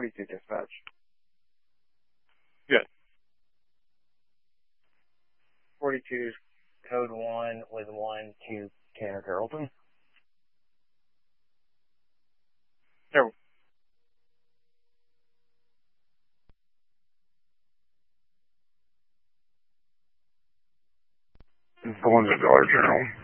42 dispatch. Good. 42 code 1 with 1 to Tanner Carrollton. There. The one's at Dollar General.